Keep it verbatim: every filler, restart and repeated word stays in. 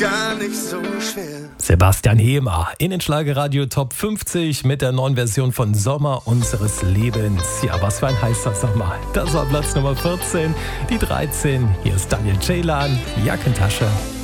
gar nicht so schwer. Sebastian Hemer in den Schlagerradio Top fünfzig mit der neuen Version von Sommer unseres Lebens. Ja, was für ein heißer Sommer. Das war Platz Nummer vierzehn. Die dreizehn, hier ist Daniel Ceylan, Jackentasche.